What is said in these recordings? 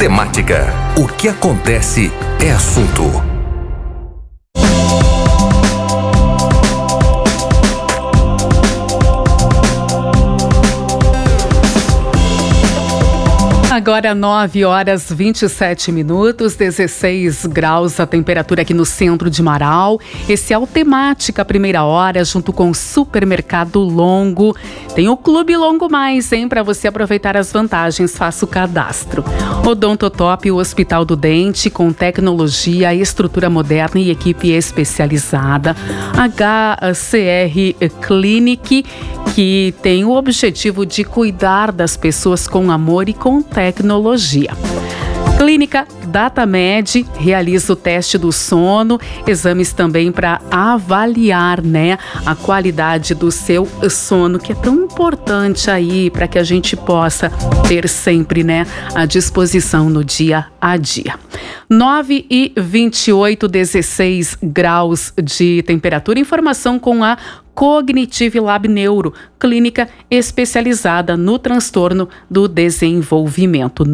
Temática. O que acontece é assunto. Agora 9h27, 16 graus a temperatura aqui no centro de Marau. Esse é o Temática, primeira hora, junto com o Supermercado Longo. Tem o Clube Longo Mais, hein? Para você aproveitar as vantagens, faça o cadastro. Odontotop, o Hospital do Dente, com tecnologia, estrutura moderna e equipe especializada. HCR Clinic, que tem o objetivo de cuidar das pessoas com amor e com tecnologia. Clínica DataMed realiza o teste do sono, exames também para avaliar, a qualidade do seu sono, que é tão importante aí para que a gente possa ter sempre, à disposição no dia a dia. 9h28, 16 graus de temperatura. Informação com a Cognitive Lab Neuro, clínica especializada no transtorno do desenvolvimento.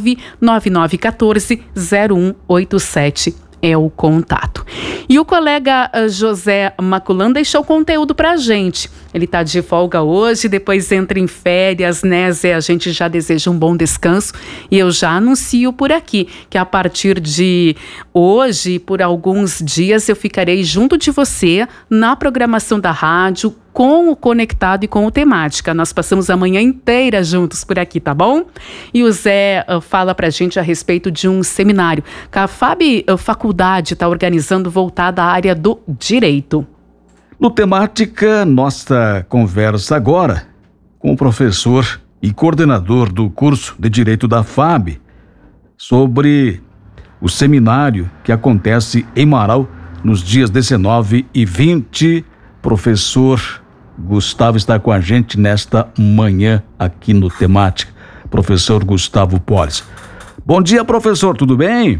99914-0187 é o contato. E o colega José Maculan deixou conteúdo pra gente. Ele tá de folga hoje, depois entra em férias, Zé? A gente já deseja um bom descanso e eu já anuncio por aqui que a partir de hoje, por alguns dias, eu ficarei junto de você na programação da rádio, com o Conectado e com o Temática. Nós passamos a manhã inteira juntos por aqui, tá bom? E o Zé fala pra gente a respeito de um seminário que a FAB Faculdade está organizando voltada à área do direito. No Temática, nossa conversa agora com o professor e coordenador do curso de Direito da FAB sobre o seminário que acontece em Marau nos dias 19 e 20. Professor Gustavo está com a gente nesta manhã aqui no Temática. Professor Gustavo Polis. Bom dia, professor, tudo bem?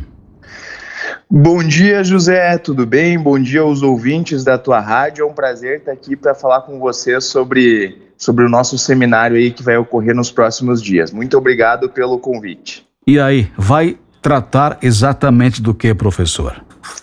Bom dia, José, tudo bem? Bom dia aos ouvintes da tua rádio. É um prazer estar aqui para falar com você sobre o nosso seminário aí que vai ocorrer nos próximos dias. Muito obrigado pelo convite. E aí, vai tratar exatamente do que, professor?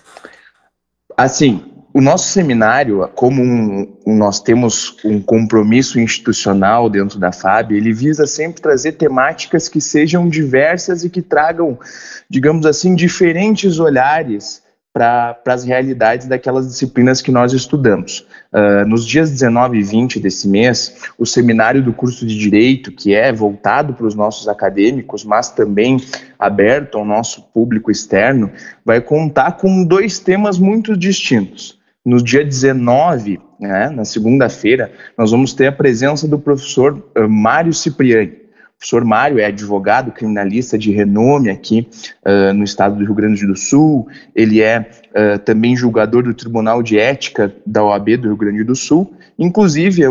Assim, o nosso seminário, como nós temos um compromisso institucional dentro da FAB, ele visa sempre trazer temáticas que sejam diversas e que tragam, digamos assim, diferentes olhares para as realidades daquelas disciplinas que nós estudamos. Nos dias 19 e 20 desse mês, o seminário do curso de Direito, que é voltado para os nossos acadêmicos, mas também aberto ao nosso público externo, vai contar com dois temas muito distintos. No dia 19, na segunda-feira, nós vamos ter a presença do professor Mário Cipriani. O professor Mário é advogado criminalista de renome aqui no estado do Rio Grande do Sul. Ele é também julgador do Tribunal de Ética da OAB do Rio Grande do Sul. Inclusive,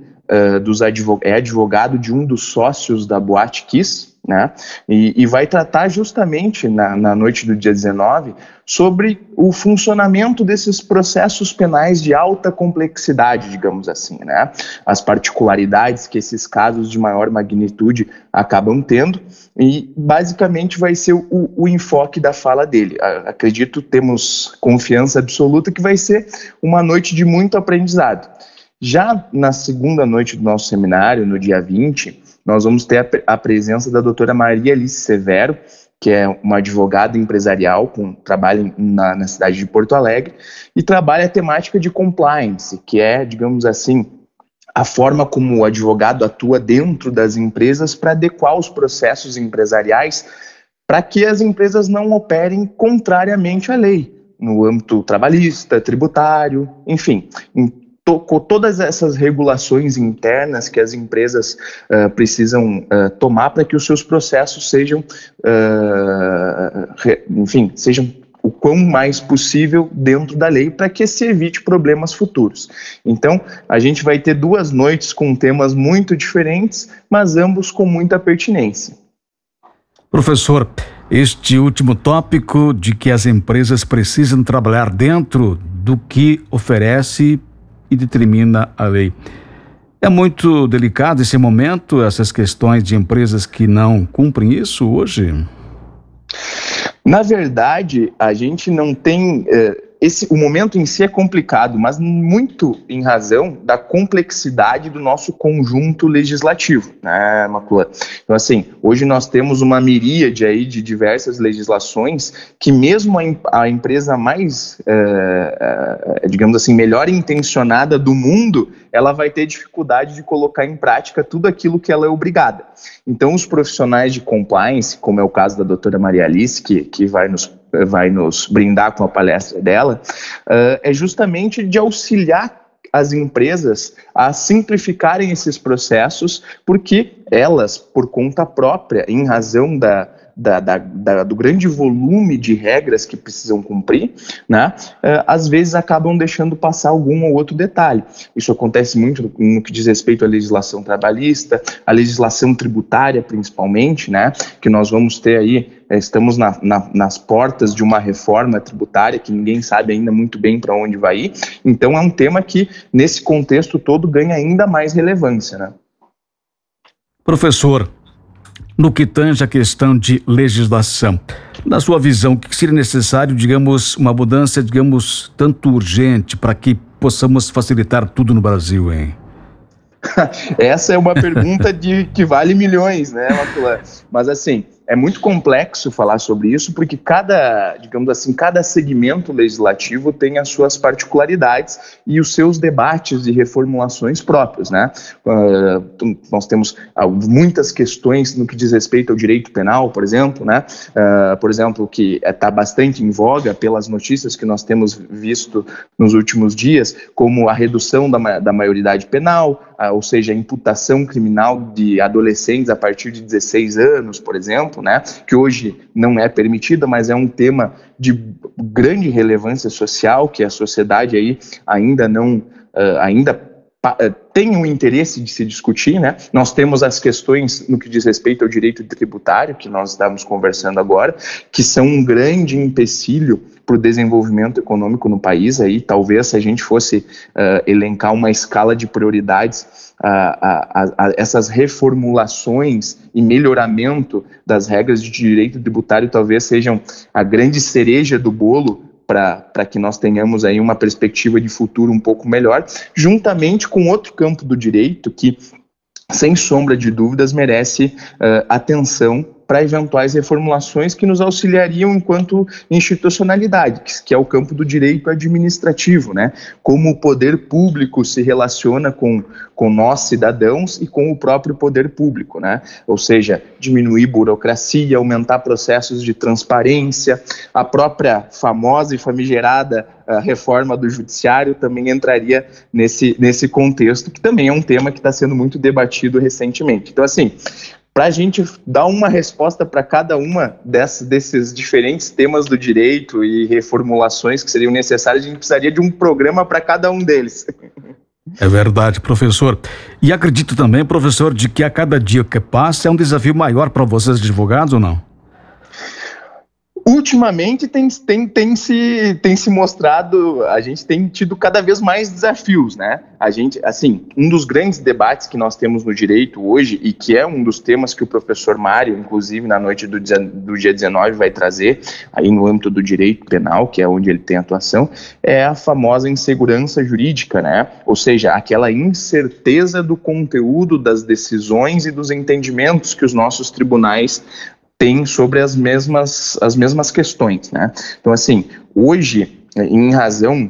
é advogado de um dos sócios da Boate Kiss, e vai tratar justamente na noite do dia 19 sobre o funcionamento desses processos penais de alta complexidade, digamos assim, as particularidades que esses casos de maior magnitude acabam tendo, e basicamente vai ser o enfoque da fala dele. Acredito, temos confiança absoluta que vai ser uma noite de muito aprendizado. Já na segunda noite do nosso seminário, no dia 20, nós vamos ter a presença da doutora Maria Alice Severo, que é uma advogada empresarial, trabalha na cidade de Porto Alegre, e trabalha a temática de compliance, que é, digamos assim, a forma como o advogado atua dentro das empresas para adequar os processos empresariais para que as empresas não operem contrariamente à lei, no âmbito trabalhista, tributário, enfim, todas essas regulações internas que as empresas precisam tomar para que os seus processos sejam o quão mais possível dentro da lei para que se evite problemas futuros. Então, a gente vai ter 2 noites com temas muito diferentes, mas ambos com muita pertinência. Professor, este último tópico de que as empresas precisam trabalhar dentro do que oferece e determina a lei. É muito delicado esse momento, essas questões de empresas que não cumprem isso hoje? Na verdade, a gente não tem... o momento em si é complicado, mas muito em razão da complexidade do nosso conjunto legislativo, né, Macula? Então, assim, hoje nós temos uma miríade aí de diversas legislações que mesmo a empresa mais, digamos assim, melhor intencionada do mundo, ela vai ter dificuldade de colocar em prática tudo aquilo que ela é obrigada. Então, os profissionais de compliance, como é o caso da doutora Maria Alice, que vai nos brindar com a palestra dela, é justamente de auxiliar as empresas a simplificarem esses processos, porque elas, por conta própria, em razão do grande volume de regras que precisam cumprir, né, às vezes acabam deixando passar algum ou outro detalhe. Isso acontece muito no que diz respeito à legislação trabalhista, à legislação tributária principalmente, né, que nós vamos ter aí, estamos nas portas de uma reforma tributária que ninguém sabe ainda muito bem para onde vai ir. Então é um tema que, nesse contexto todo, ganha ainda mais relevância, né? Professor, no que tange a questão de legislação, na sua visão, o que seria necessário, digamos, uma mudança, digamos, tanto urgente para que possamos facilitar tudo no Brasil, hein? Essa é uma pergunta que vale milhões, né, Macula? Mas assim, é muito complexo falar sobre isso, porque cada segmento legislativo tem as suas particularidades e os seus debates e reformulações próprios, né? Nós temos muitas questões no que diz respeito ao direito penal, por exemplo, né? Por exemplo, que está bastante em voga pelas notícias que nós temos visto nos últimos dias, como a redução da maioridade penal, ou seja, a imputação criminal de adolescentes a partir de 16 anos, por exemplo, né, que hoje não é permitida, mas é um tema de grande relevância social, que a sociedade aí ainda tem um interesse de se discutir, né? Nós temos as questões no que diz respeito ao direito tributário, que nós estamos conversando agora, que são um grande empecilho para o desenvolvimento econômico no país. Aí, talvez, se a gente fosse elencar uma escala de prioridades, essas reformulações e melhoramento das regras de direito tributário talvez sejam a grande cereja do bolo para que nós tenhamos aí uma perspectiva de futuro um pouco melhor, juntamente com outro campo do direito que, sem sombra de dúvidas, merece atenção para eventuais reformulações que nos auxiliariam enquanto institucionalidade, que é o campo do direito administrativo, né? Como o poder público se relaciona com nós, cidadãos, e com o próprio poder público, né? Ou seja, diminuir burocracia, aumentar processos de transparência, a própria famosa e famigerada reforma do judiciário também entraria nesse contexto, que também é um tema que está sendo muito debatido recentemente. Então, assim, para a gente dar uma resposta para cada uma desses diferentes temas do direito e reformulações que seriam necessárias, a gente precisaria de um programa para cada um deles. É verdade, professor. E acredito também, professor, de que a cada dia que passa é um desafio maior para vocês advogados ou não? Ultimamente tem se mostrado, a gente tem tido cada vez mais desafios, né? A gente, assim, um dos grandes debates que nós temos no direito hoje, e que é um dos temas que o professor Mário, inclusive na noite do dia 19, vai trazer, aí no âmbito do direito penal, que é onde ele tem atuação, é a famosa insegurança jurídica, né? Ou seja, aquela incerteza do conteúdo das decisões e dos entendimentos que os nossos tribunais tem sobre as mesmas questões, né? Então, assim, hoje, em razão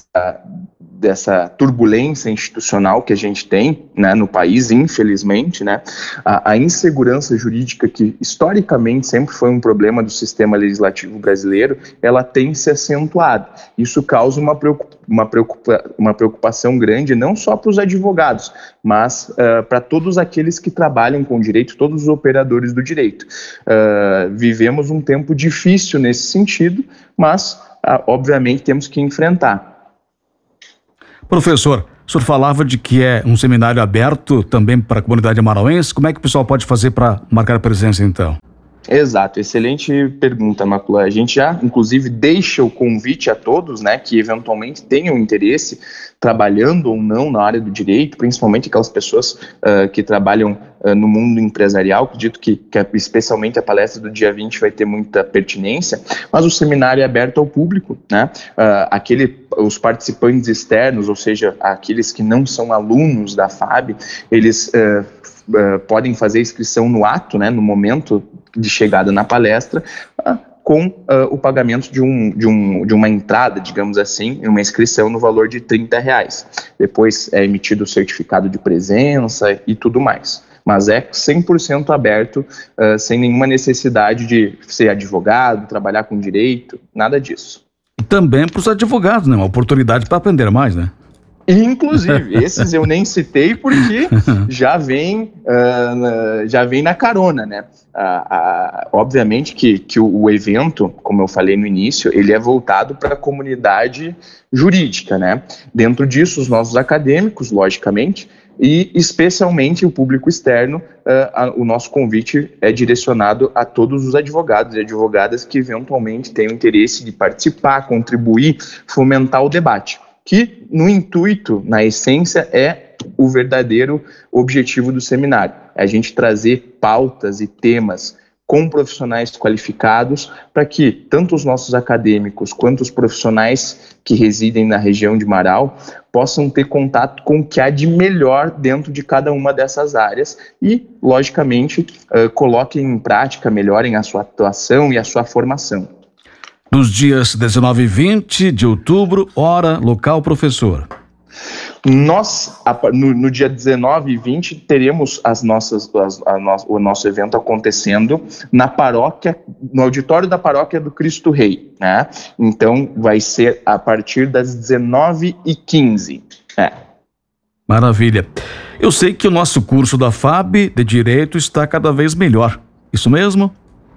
dessa turbulência institucional que a gente tem, né, no país, infelizmente, né, a insegurança jurídica, que historicamente sempre foi um problema do sistema legislativo brasileiro, ela tem se acentuado. Isso causa uma preocupação grande, não só para os advogados, mas para todos aqueles que trabalham com direito, todos os operadores do direito. Vivemos um tempo difícil nesse sentido, mas, obviamente, temos que enfrentar. Professor, o senhor falava de que é um seminário aberto também para a comunidade amarauense. Como é que o pessoal pode fazer para marcar presença, então? Exato, excelente pergunta, Macula. A gente já, inclusive, deixa o convite a todos, né, que eventualmente tenham interesse, trabalhando ou não na área do direito, principalmente aquelas pessoas que trabalham no mundo empresarial. Acredito que especialmente a palestra do dia 20 vai ter muita pertinência, mas o seminário é aberto ao público, né? Os participantes externos, ou seja, aqueles que não são alunos da FAB, eles podem fazer inscrição no ato, né, no momento de chegada na palestra, com o pagamento de uma entrada, digamos assim, uma inscrição no valor de R$30. Depois é emitido o certificado de presença e tudo mais. Mas é 100% aberto, sem nenhuma necessidade de ser advogado, trabalhar com direito, nada disso. E também para os advogados, né? Uma oportunidade para aprender mais, né? Inclusive, esses eu nem citei porque já vem na carona, né? Obviamente que o evento, como eu falei no início, ele é voltado para a comunidade jurídica, né? Dentro disso, os nossos acadêmicos, logicamente, e especialmente o público externo. O nosso convite é direcionado a todos os advogados e advogadas que eventualmente tenham interesse de participar, contribuir, fomentar o debate, que no intuito, na essência, é o verdadeiro objetivo do seminário. É a gente trazer pautas e temas com profissionais qualificados para que tanto os nossos acadêmicos quanto os profissionais que residem na região de Marau possam ter contato com o que há de melhor dentro de cada uma dessas áreas e, logicamente, coloquem em prática, melhorem a sua atuação e a sua formação. Nos dias 19 e 20 de outubro, hora, local, professor. Nós, no dia 19 e 20, teremos o nosso evento acontecendo na paróquia, no auditório da paróquia do Cristo Rei, né? Então, vai ser a partir das 19h15. Maravilha. Eu sei que o nosso curso da FAB de Direito está cada vez melhor. Isso mesmo?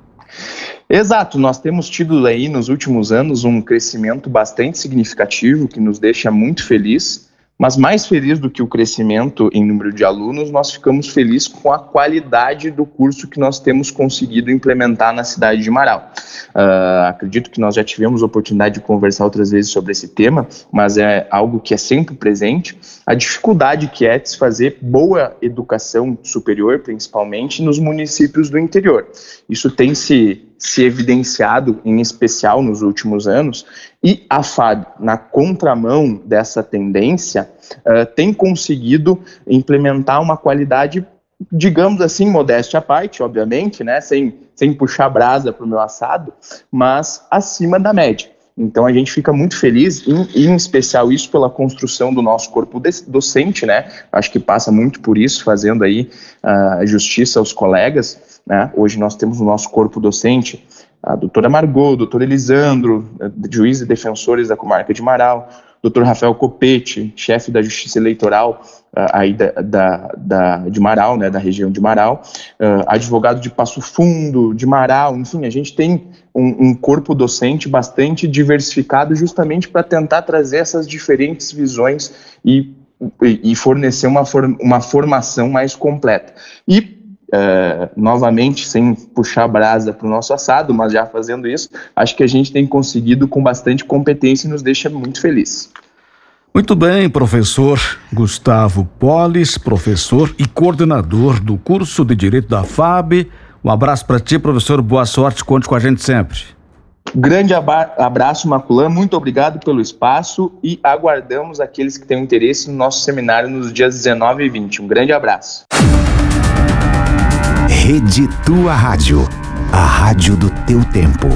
Exato, nós temos tido aí nos últimos anos um crescimento bastante significativo que nos deixa muito feliz, mas mais feliz do que o crescimento em número de alunos, nós ficamos felizes com a qualidade do curso que nós temos conseguido implementar na cidade de Marau. Acredito que nós já tivemos a oportunidade de conversar outras vezes sobre esse tema, mas é algo que é sempre presente, a dificuldade que é de se fazer boa educação superior, principalmente nos municípios do interior. Isso tem se evidenciado, em especial nos últimos anos, e a FAB, na contramão dessa tendência, tem conseguido implementar uma qualidade, digamos assim, modéstia à parte, obviamente, né, sem puxar brasa para o meu assado, mas acima da média. Então a gente fica muito feliz, em especial isso pela construção do nosso corpo docente, né? Acho que passa muito por isso, fazendo aí justiça aos colegas, né? Hoje nós temos o nosso corpo docente, a doutora Margot, o doutor Elisandro, juízes e defensores da comarca de Marau, doutor Rafael Copete, chefe da Justiça Eleitoral aí de Marau, né, da região de Marau, advogado de Passo Fundo, de Marau, enfim, a gente tem um corpo docente bastante diversificado justamente para tentar trazer essas diferentes visões e fornecer uma formação mais completa. E, novamente, sem puxar brasa para o nosso assado, mas já fazendo isso, acho que a gente tem conseguido com bastante competência e nos deixa muito feliz. Muito bem, professor Gustavo Polis, professor e coordenador do curso de Direito da FAB. Um abraço para ti, professor, boa sorte, conte com a gente sempre. Grande abraço, Maculan, muito obrigado pelo espaço e aguardamos aqueles que têm interesse no nosso seminário nos dias 19 e 20. Um grande abraço. Rede Tua Rádio, a rádio do teu tempo.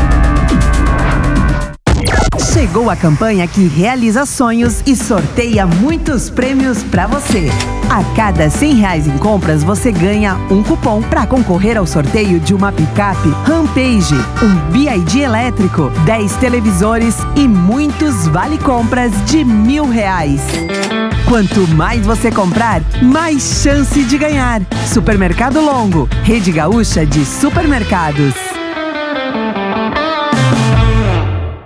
Chegou a campanha que realiza sonhos e sorteia muitos prêmios para você. A cada R$100 em compras, você ganha um cupom para concorrer ao sorteio de uma picape Rampage, um BYD elétrico, 10 televisores e muitos vale-compras de R$1.000. Quanto mais você comprar, mais chance de ganhar. Supermercado Longo, Rede Gaúcha de Supermercados.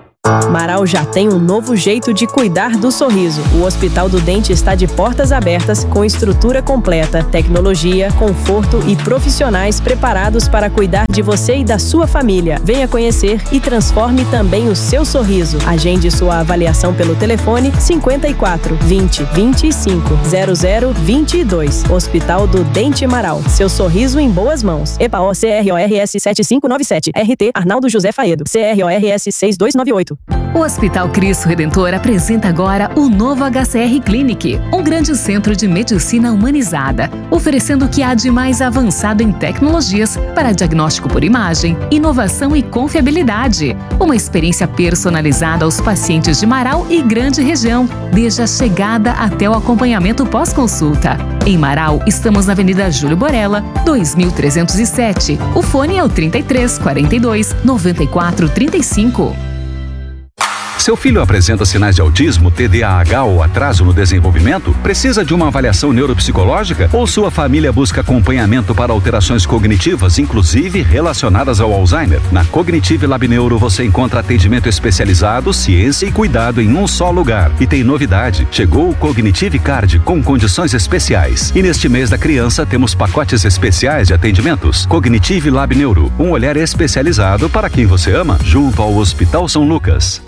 Marau já tem um novo jeito de cuidar do sorriso. O Hospital do Dente está de portas abertas, com estrutura completa, tecnologia, conforto e profissionais preparados para cuidar de você e da sua família. Venha conhecer e transforme também o seu sorriso. Agende sua avaliação pelo telefone 54 20 25 00 22. Hospital do Dente Marau. Seu sorriso em boas mãos. EPAO CRORS 7597. RT Arnaldo José Faedo. CRORS 6298. O Hospital Cristo Redentor apresenta agora o novo HCR Clinic, um grande centro de medicina humanizada, oferecendo o que há de mais avançado em tecnologias para diagnóstico por imagem, inovação e confiabilidade. Uma experiência personalizada aos pacientes de Marau e grande região, desde a chegada até o acompanhamento pós-consulta. Em Marau, estamos na Avenida Júlio Borella, 2307. O fone é o 33 42 94 35. Seu filho apresenta sinais de autismo, TDAH ou atraso no desenvolvimento? Precisa de uma avaliação neuropsicológica? Ou sua família busca acompanhamento para alterações cognitivas, inclusive relacionadas ao Alzheimer? Na Cognitive Lab Neuro você encontra atendimento especializado, ciência e cuidado em um só lugar. E tem novidade, chegou o Cognitive Card com condições especiais. E neste mês da criança temos pacotes especiais de atendimentos. Cognitive Lab Neuro, um olhar especializado para quem você ama, junto ao Hospital São Lucas.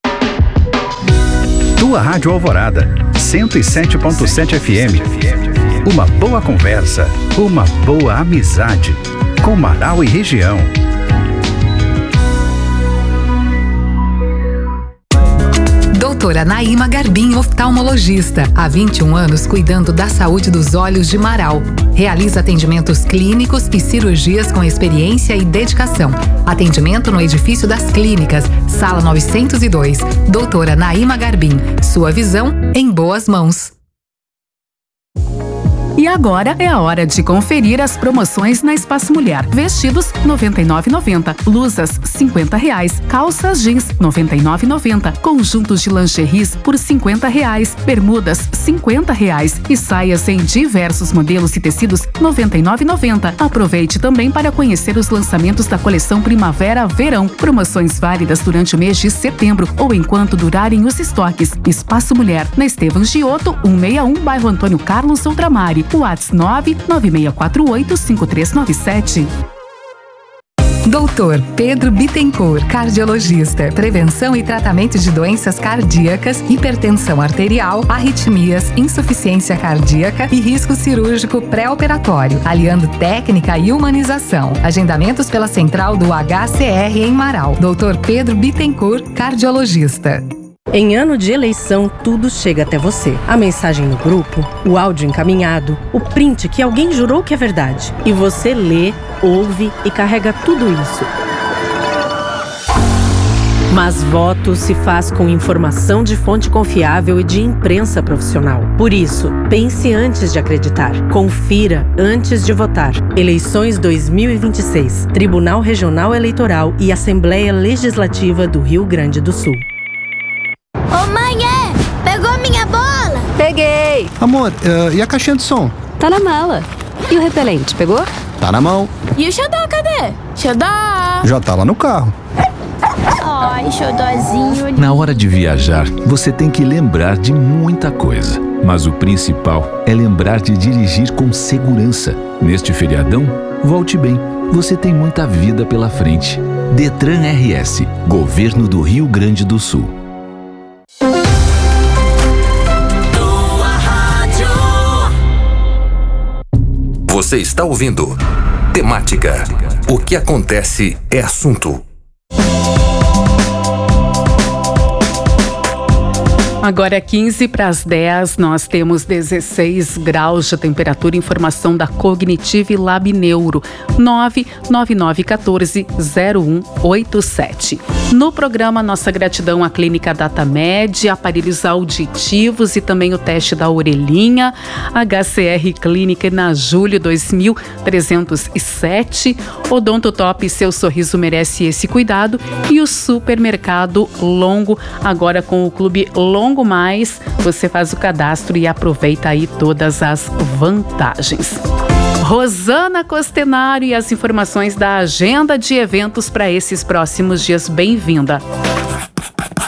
Tua Rádio Alvorada, 107.7 FM. Uma boa conversa, uma boa amizade. Com Marau e região. Doutora Naíma Garbim, oftalmologista. Há 21 anos cuidando da saúde dos olhos de Marau. Realiza atendimentos clínicos e cirurgias com experiência e dedicação. Atendimento no Edifício das Clínicas, Sala 902. Doutora Naíma Garbim. Sua visão em boas mãos. E agora é a hora de conferir as promoções na Espaço Mulher. Vestidos R$ 99,90, blusas R$ 50, calças jeans R$ 99,90, conjuntos de lingeries por R$ 50, bermudas R$ 50 e saias em diversos modelos e tecidos R$ 99,90. Aproveite também para conhecer os lançamentos da coleção Primavera-Verão. Promoções válidas durante o mês de setembro ou enquanto durarem os estoques. Espaço Mulher, na Estevam Giotto, 161, bairro Antônio Carlos Outramare. WhatsApp 996485397. Doutor Pedro Bittencourt, cardiologista. Prevenção e tratamento de doenças cardíacas, hipertensão arterial, arritmias, insuficiência cardíaca e risco cirúrgico pré-operatório, aliando técnica e humanização. Agendamentos pela central do HCR em Marau. Doutor Pedro Bittencourt, cardiologista. Em ano de eleição, tudo chega até você. A mensagem no grupo, o áudio encaminhado, o print que alguém jurou que é verdade. E você lê, ouve e carrega tudo isso. Mas voto se faz com informação de fonte confiável e de imprensa profissional. Por isso, pense antes de acreditar. Confira antes de votar. Eleições 2026. Tribunal Regional Eleitoral e Assembleia Legislativa do Rio Grande do Sul. Ô mãe, pegou minha bola? Peguei! Amor, e a caixinha de som? Tá na mala. E o repelente, pegou? Tá na mão. E o xodó, cadê? Xodó! Já tá lá no carro. Ai, xodózinho. Na hora de viajar, você tem que lembrar de muita coisa. Mas o principal é lembrar de dirigir com segurança. Neste feriadão, volte bem. Você tem muita vida pela frente. Detran RS, Governo do Rio Grande do Sul. Você está ouvindo Temática. O que acontece é assunto. Agora é 15 para as 10, nós temos 16 graus de temperatura. Informação da Cognitive Lab Neuro, 999140187. No programa, nossa gratidão à Clínica DataMed, aparelhos auditivos e também o teste da orelhinha. HCR Clínica na Júlio 2307. Odontotop, seu sorriso merece esse cuidado. E o Supermercado Longo, agora com o Clube Longo Mais, você faz o cadastro e aproveita aí todas as vantagens. Rosana Costenaro e as informações da agenda de eventos para esses próximos dias. Bem-vinda.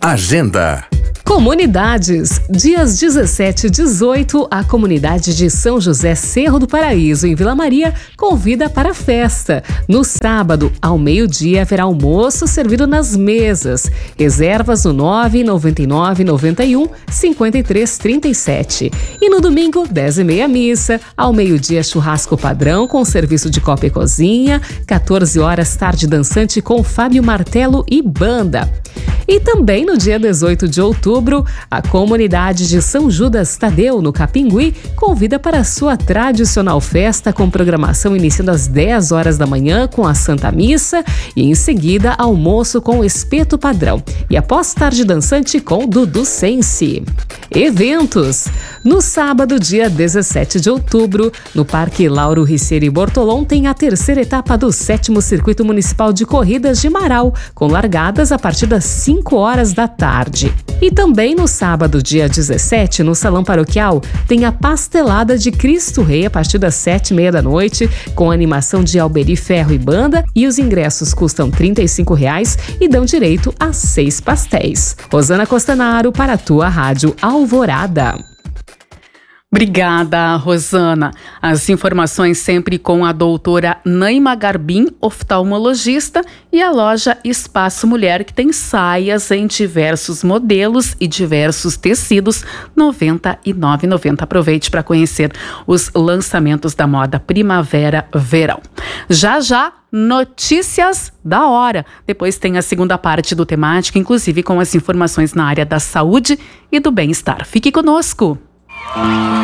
Agenda. Comunidades. Dias 17 e 18, a comunidade de São José Cerro do Paraíso, em Vila Maria, convida para a festa. No sábado, ao meio-dia, haverá almoço servido nas mesas. Reservas no 99991 5337. E no domingo, 10h30 missa. Ao meio-dia, churrasco padrão com serviço de copa e cozinha. 14 horas, tarde dançante com Fábio Martelo e banda. E também no dia 18 de outubro, a comunidade de São Judas Tadeu, no Capingui, convida para a sua tradicional festa com programação iniciando às 10 horas da manhã com a Santa Missa e em seguida almoço com espeto padrão e após tarde dançante com Dudu Sense. Eventos. No sábado, dia 17 de outubro, no Parque Lauro Ricieri Bortolom, tem a terceira etapa do 7º Circuito Municipal de Corridas de Marau, com largadas a partir das 5 horas da tarde. E também no sábado, dia 17, no Salão Paroquial, tem a Pastelada de Cristo Rei a partir das 7h30 da noite, com animação de Alberi Ferro e banda, e os ingressos custam R$ 35 e dão direito a 6 pastéis. Rosana Costanaro para a tua Rádio Alvorada. Obrigada, Rosana. As informações sempre com a doutora Naima Garbim, oftalmologista, e a loja Espaço Mulher, que tem saias em diversos modelos e diversos tecidos, R$ 99,90. Aproveite para conhecer os lançamentos da moda primavera-verão. Já, notícias da hora. Depois tem a segunda parte do temático, inclusive com as informações na área da saúde e do bem-estar. Fique conosco.